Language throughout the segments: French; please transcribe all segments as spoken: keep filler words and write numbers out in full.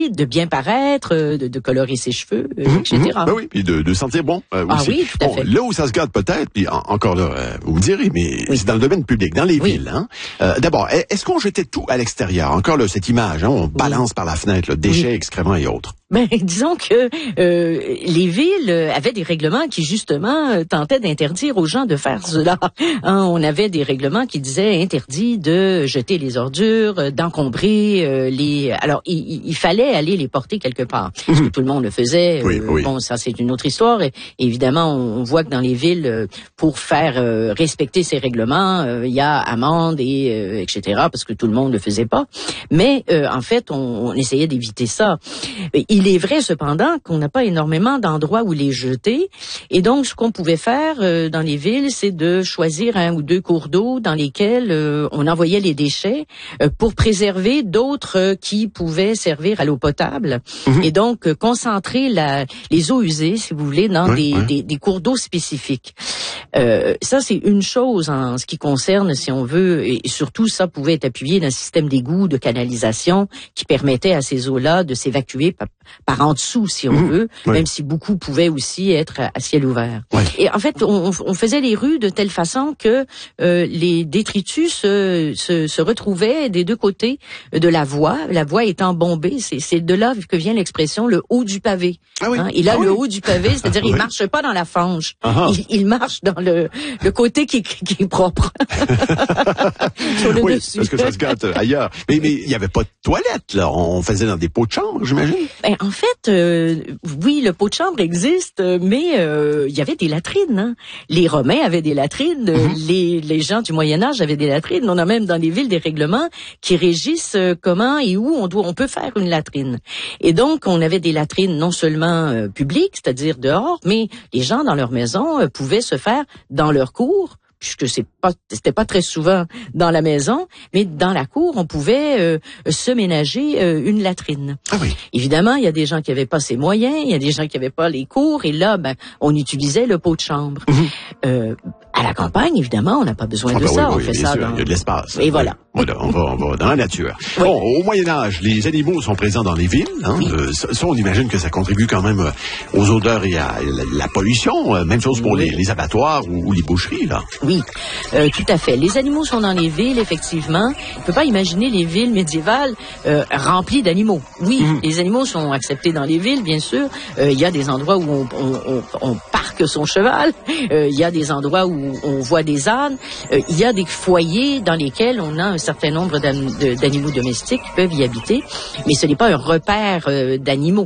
de bien paraître, de, de colorer ses cheveux, euh, mmh, et cetera. Mmh, ben oui, puis de, de sentir bon euh, ah aussi. oui, tout à bon, fait. Là où ça se gâte peut-être, puis en, encore là, euh, vous me direz, mais oui. c'est dans le domaine public, dans les oui. villes. Hein? Euh, D'abord, est-ce qu'on jetait tout à l'extérieur? Encore là, cette image, hein, on oui. balance par la fenêtre, là, déchets, oui. excréments et autres. Ben, disons que euh, les villes avaient des règlements qui, justement, tentaient d'interdire aux gens de faire cela. Hein, on avait des règlements qui disaient interdit de jeter les ordures, d'encombrer euh, les... Alors, il, il fallait aller les porter quelque part. Parce que tout le monde le faisait. Oui, euh, oui. Bon, ça, c'est une autre histoire. Et, évidemment, on, on voit que dans les villes, pour faire euh, respecter ces règlements, euh, il y a amende et euh, et cetera, parce que tout le monde le faisait pas. Mais, euh, en fait, on, on essayait d'éviter ça. Il Il est vrai, cependant, qu'on n'a pas énormément d'endroits où les jeter. Et donc, ce qu'on pouvait faire euh, dans les villes, c'est de choisir un ou deux cours d'eau dans lesquels euh, on envoyait les déchets euh, pour préserver d'autres euh, qui pouvaient servir à l'eau potable. Mmh. Et donc, euh, concentrer la, les eaux usées, si vous voulez, dans oui, des, oui. Des, des cours d'eau spécifiques. Euh, ça, c'est une chose en ce qui concerne, si on veut, et surtout, ça pouvait être appuyé d'un système d'égout, de canalisation qui permettait à ces eaux-là de s'évacuer par, par en dessous, si on mmh, veut, oui. même si beaucoup pouvaient aussi être à ciel ouvert. Oui. Et en fait, on, on faisait les rues de telle façon que euh, les détritus se, se, se retrouvaient des deux côtés de la voie, la voie étant bombée. C'est, c'est de là que vient l'expression le haut du pavé. Ah oui. Hein? Et là, ah le oui. haut du pavé, c'est-à-dire oui. il marche pas dans la fange, il, il marche dans le, le côté qui, qui est propre. Sur le oui, dessus. Parce que ça se gâte ailleurs. Mais mais il y avait pas de toilette là. On faisait dans des pots de chambre, j'imagine. Ben, en fait, euh, oui, le pot de chambre existe, mais euh, il y avait des latrines. Hein. Les Romains avaient des latrines, mm-hmm. les les gens du Moyen Âge avaient des latrines. On a même dans les villes des règlements qui régissent euh, comment et où on doit, on peut faire une latrine. Et donc, on avait des latrines non seulement euh, publiques, c'est-à-dire dehors, mais les gens dans leur maison euh, pouvaient se faire dans leur cour, puisque c'est pas, c'était pas très souvent dans la maison, mais dans la cour, on pouvait euh, se ménager euh, une latrine. Ah oui. Évidemment, il y a des gens qui avaient pas ces moyens, il y a des gens qui avaient pas les cours, et là, ben, on utilisait le pot de chambre. Mmh. Euh, à la campagne, évidemment, on n'a pas besoin ah de ben ça, oui, on oui, fait ça sûr, dans... il y a de l'espace. Et voilà. Voilà, on va, on va dans la nature. Oui. Bon, au Moyen-Âge, les animaux sont présents dans les villes. Hein? Oui. Euh, ça, on imagine que ça contribue quand même aux odeurs et à la, la pollution. Même chose pour oui. les, les abattoirs ou, ou les boucheries, là. Oui, euh, tout à fait. Les animaux sont dans les villes, effectivement. On ne peut pas imaginer les villes médiévales euh, remplies d'animaux. Oui, mmh. les animaux sont acceptés dans les villes, bien sûr. Il euh, y a des endroits où on, on, on, on parque son cheval. Il euh, y a des endroits où on voit des ânes. Il euh, y a des foyers dans lesquels on a un certain nombre d'animaux domestiques qui peuvent y habiter, mais ce n'est pas un repère euh, d'animaux,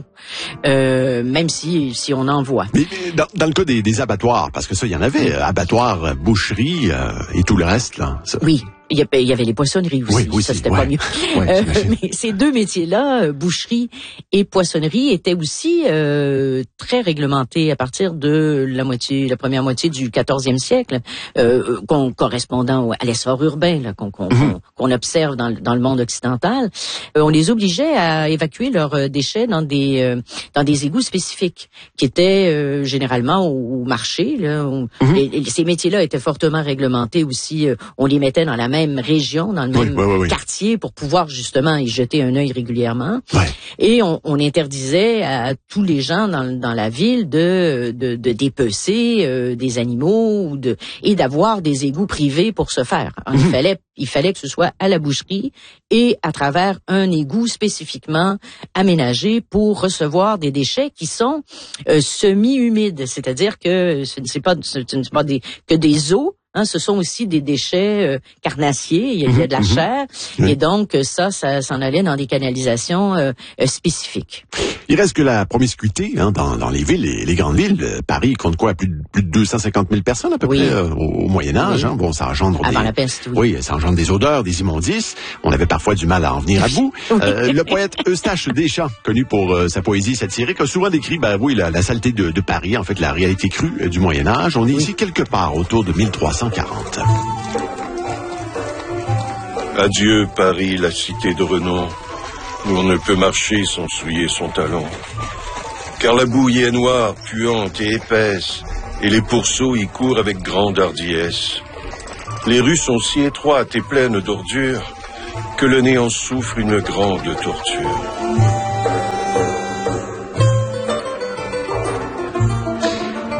euh, même si si on en voit. Mais, mais dans, dans le cas des, des abattoirs, parce que ça, il y en avait, euh, abattoirs, boucheries euh, et tout le reste, là. Ça... Oui. Il y avait les poissonneries aussi, oui, oui, ça c'était ouais. pas mieux. Ouais, euh, mais ces deux métiers-là, boucherie et poissonnerie, étaient aussi euh, très réglementés à partir de la moitié, la première moitié du quatorzième siècle, euh, con, correspondant à l'essor urbain là, qu'on, qu'on, mm-hmm. qu'on observe dans, dans le monde occidental. Euh, on les obligeait à évacuer leurs déchets dans des euh, dans des égouts spécifiques, qui étaient euh, généralement au, au marché. Là, où mm-hmm. et, et ces métiers-là étaient fortement réglementés aussi. Euh, on les mettait dans la même région, dans le même oui, oui, oui. quartier, pour pouvoir justement y jeter un œil régulièrement. Ouais. Et on, on interdisait à tous les gens dans, dans la ville de, de, de dépecer euh, des animaux ou de, et d'avoir des égouts privés pour se faire. Alors, mm-hmm. il fallait, il fallait que ce soit à la boucherie et à travers un égout spécifiquement aménagé pour recevoir des déchets qui sont euh, semi-humides, c'est-à-dire que ce n'est pas, ce ne sont pas des, que des eaux. Hein, ce sont aussi des déchets euh, carnassiers, il y, a, il y a de la chair, mmh. et donc ça, ça s'en allait dans des canalisations euh, euh, spécifiques. Il reste que la promiscuité hein, dans, dans les villes, les, les grandes villes. Paris compte quoi, plus de, plus de deux cent cinquante mille personnes à peu oui. près euh, au, au Moyen Âge. Oui. Hein. Bon, ça engendre Avant des, la peste, oui. oui, ça engendre des odeurs, des immondices. On avait parfois du mal à en venir à bout. Oui. Euh, le poète Eustache Deschamps, connu pour euh, sa poésie satirique, a souvent décrit, ben oui, la, la saleté de, de Paris, en fait, la réalité crue euh, du Moyen Âge. On est oui. ici quelque part autour de mille trois cent quarante. Adieu Paris, la cité de renom, où on ne peut marcher sans souiller son talon. Car la boue y est noire, puante et épaisse, et les pourceaux y courent avec grande hardiesse. Les rues sont si étroites et pleines d'ordures que le néant souffre une grande torture.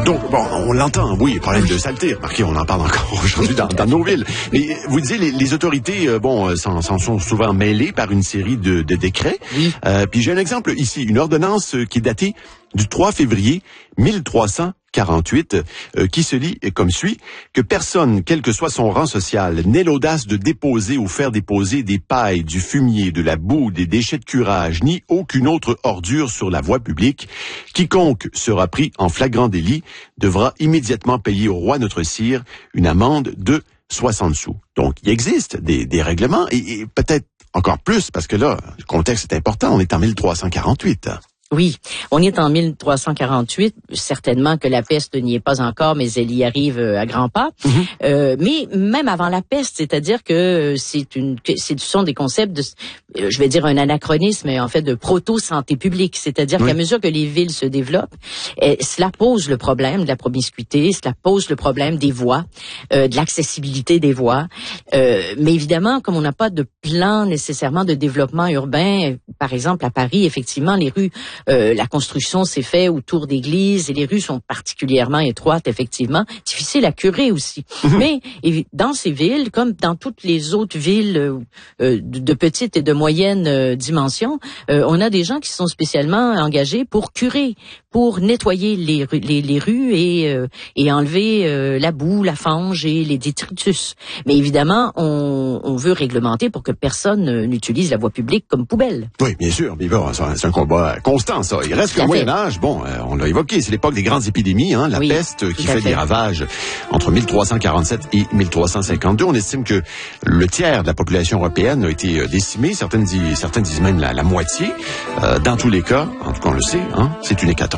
Donc, bon, on l'entend, oui, problème de saleté. Remarquez, on en parle encore aujourd'hui dans, dans nos villes. Mais vous disiez, les, les autorités, euh, bon, s'en, s'en sont souvent mêlées par une série de, de décrets. Oui. Euh, puis j'ai un exemple ici, une ordonnance qui est datée du trois février mille trois cent quarante-huit, euh, qui se lit comme suit: que personne, quel que soit son rang social, n'ait l'audace de déposer ou faire déposer des pailles, du fumier, de la boue, des déchets de curage, ni aucune autre ordure sur la voie publique. Quiconque sera pris en flagrant délit devra immédiatement payer au roi notre sire une amende de soixante sous. Donc, il existe des, des règlements, et, et peut-être encore plus, parce que là, le contexte est important, on est en mille trois cent quarante-huit. Oui, on est en mille trois cent quarante-huit. Certainement que la peste n'y est pas encore, mais elle y arrive à grands pas. Mm-hmm. Euh, mais même avant la peste, c'est-à-dire que c'est une, que ce sont des concepts de, je vais dire un anachronisme, en fait, de proto-santé publique. C'est-à-dire oui. qu'à mesure que les villes se développent, eh, cela pose le problème de la promiscuité, cela pose le problème des voies, euh, de l'accessibilité des voies. Euh, mais évidemment, comme on n'a pas de plan nécessairement de développement urbain, par exemple à Paris, effectivement, les rues Euh, la construction s'est faite autour d'églises et les rues sont particulièrement étroites, effectivement, difficiles à curer aussi. Mmh. Mais et, dans ces villes, comme dans toutes les autres villes euh, de, de petite et de moyenne euh, dimension, euh, on a des gens qui sont spécialement engagés pour curer, pour nettoyer les, les, les rues et, euh, et enlever euh, la boue, la fange et les détritus. Mais évidemment, on, on veut réglementer pour que personne euh, n'utilise la voie publique comme poubelle. Oui, bien sûr, mais bon, c'est un combat constant, ça. Il reste qu'au Moyen-Âge, bon, euh, on l'a évoqué, c'est l'époque des grandes épidémies, hein, la oui, peste qui fait, fait des ravages entre mille trois cent quarante-sept et mille trois cent cinquante-deux. On estime que le tiers de la population européenne a été décimée, certaines disent, certaines disent même la, la moitié. Euh, dans tous les cas, en tout cas on le sait, hein, c'est une hécatombe.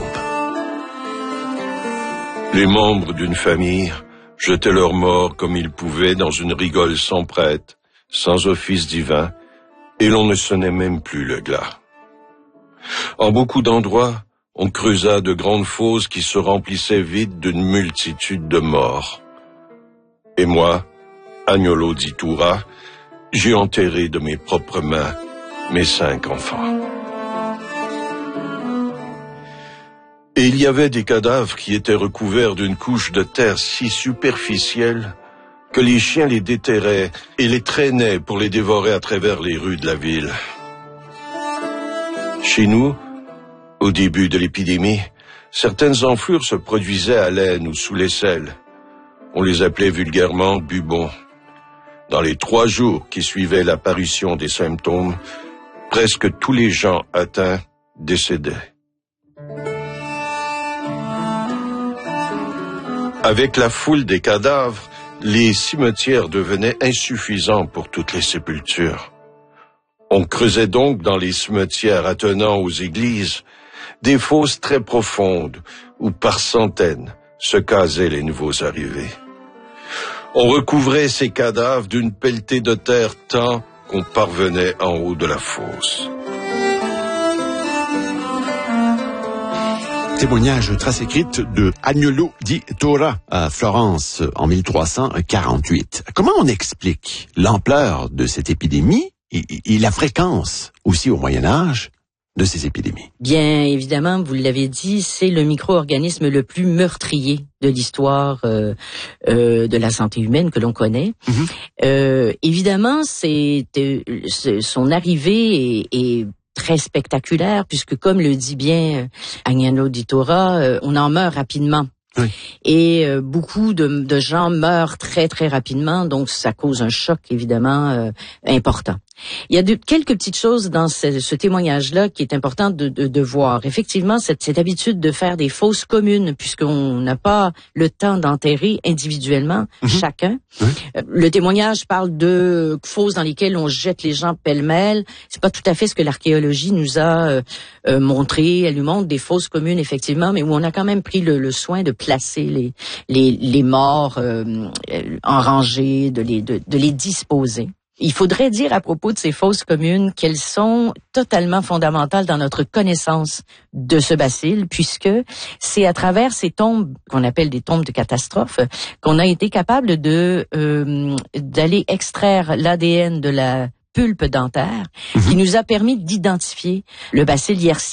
Les membres d'une famille jetaient leurs morts comme ils pouvaient dans une rigole sans prêtre, sans office divin, et l'on ne sonnait même plus le glas. En beaucoup d'endroits, on creusa de grandes fosses qui se remplissaient vite d'une multitude de morts. Et moi, Agnolo di Tura, j'ai enterré de mes propres mains mes cinq enfants. Et il y avait des cadavres qui étaient recouverts d'une couche de terre si superficielle que les chiens les déterraient et les traînaient pour les dévorer à travers les rues de la ville. Chez nous, au début de l'épidémie, certaines enflures se produisaient à l'aine ou sous l'aisselle. On les appelait vulgairement bubons. Dans les trois jours qui suivaient l'apparition des symptômes, presque tous les gens atteints décédaient. Avec la foule des cadavres, les cimetières devenaient insuffisants pour toutes les sépultures. On creusait donc dans les cimetières attenant aux églises des fosses très profondes où par centaines se casaient les nouveaux arrivés. On recouvrait ces cadavres d'une pelletée de terre tant qu'on parvenait en haut de la fosse. Témoignage, trace écrite de Agnolo di Tura à Florence en mille trois cent quarante-huit. Comment on explique l'ampleur de cette épidémie et, et la fréquence aussi au Moyen-Âge de ces épidémies? Bien évidemment, vous l'avez dit, c'est le micro-organisme le plus meurtrier de l'histoire euh, euh, de la santé humaine que l'on connaît. Mm-hmm. Euh, évidemment, c'est, euh, c'est son arrivée est, est très spectaculaire, puisque comme le dit bien Agnolo di Tura, euh, on en meurt rapidement. Oui. Et euh, beaucoup de, de gens meurent très très rapidement, donc ça cause un choc évidemment euh, important. Il y a de, quelques petites choses dans ce, ce témoignage-là qui est important de, de, de voir. Effectivement, cette, cette habitude de faire des fosses communes, puisqu'on n'a pas le temps d'enterrer individuellement mm-hmm. chacun. Oui. Le témoignage parle de fosses dans lesquelles on jette les gens pêle-mêle. C'est pas tout à fait ce que l'archéologie nous a euh, euh, montré. Elle nous montre des fosses communes, effectivement, mais où on a quand même pris le, le soin de placer les, les, les morts euh, en rangée, de les, de, de les disposer. Il faudrait dire à propos de ces fosses communes qu'elles sont totalement fondamentales dans notre connaissance de ce bacille, puisque c'est à travers ces tombes qu'on appelle des tombes de catastrophe qu'on a été capable de euh, d'aller extraire l'A D N de la pulpe dentaire, mmh. qui nous a permis d'identifier le bacille Yersinia